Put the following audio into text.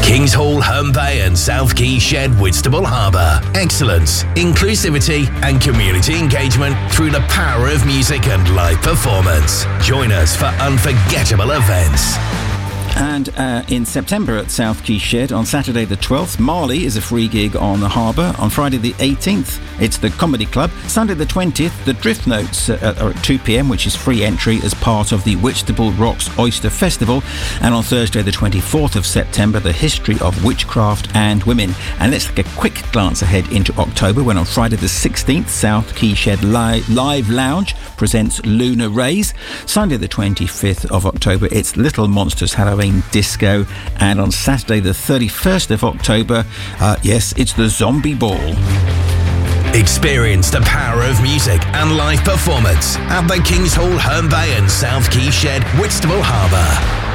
Kings Hall, Herne Bay and South Quay Shed, Whitstable Harbour. Excellence, inclusivity and community engagement through the power of music and live performance. Join us for unforgettable events. And in September at South Quay Shed, on Saturday the 12th, Marley is a free gig on the harbour. On Friday the 18th, it's the Comedy Club. Sunday the 20th, the Drift Notes are at 2 p.m, which is free entry as part of the Whitstable Rocks Oyster Festival. And on Thursday the 24th of September, the History of Witchcraft and Women. And let's take a quick glance ahead into October, when on Friday the 16th, South Quay Shed Live Lounge presents Lunar Rays. Sunday the 25th of October, it's Little Monsters Halloween Disco. And on Saturday the 31st of October, yes, it's the Zombie Ball. Experience the power of music and live performance at the Kings Hall, Herne Bay and South Quay Shed, Whitstable Harbour.